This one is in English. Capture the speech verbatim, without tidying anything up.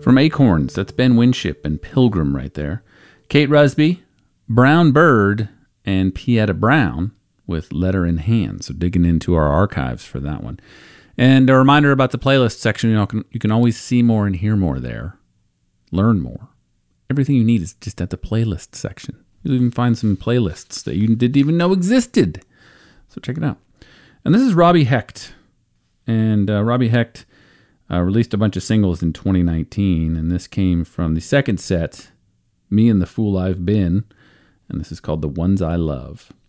From Acorns, that's Ben Winship and Pilgrim right there. Kate Rusby, Brown Bird, and Pieta Brown with Letter in Hand. So digging into our archives for that one. And a reminder about the playlist section. You know, can, you can always see more and hear more there. Learn more. Everything you need is just at the playlist section. You'll even find some playlists that you didn't even know existed. So check it out. And this is Robbie Hecht. And uh, Robbie Hecht uh, released a bunch of singles in twenty nineteen. And this came from the second set, Me and the Fool I've Been. And this is called The Ones I Love.